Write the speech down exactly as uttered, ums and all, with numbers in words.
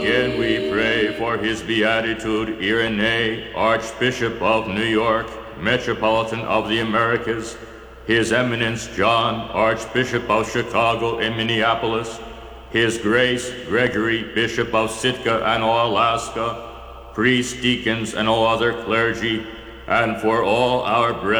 Again we pray for His Beatitude Irenee, Archbishop of New York, Metropolitan of the Americas, His Eminence John, Archbishop of Chicago and Minneapolis, His Grace Gregory, Bishop of Sitka and Alaska, priests, deacons, and all other clergy, and for all our brethren